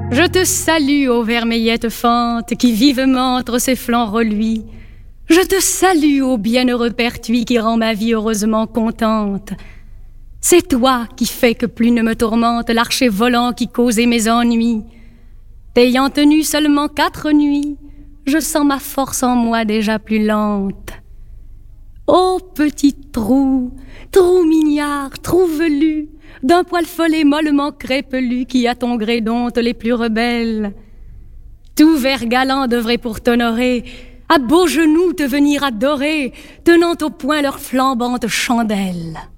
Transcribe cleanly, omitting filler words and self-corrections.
Je te salue, ô vermeillette fente, qui vivement entre ses flancs reluit. Je te salue, ô bienheureux pertuis, qui rend ma vie heureusement contente. C'est toi qui fais que plus ne me tourmente l'archer volant qui causait mes ennuis. T'ayant tenu seulement 4 nuits, je sens ma force en moi déjà plus lente. Ô petit trou, trou mignard, trou velu, d'un poil follet mollement crépelu qui à ton gré dompte les plus rebelles. Tout vers galant devrait pour t'honorer, à beaux genoux te venir adorer, tenant au poing leur flambante chandelle.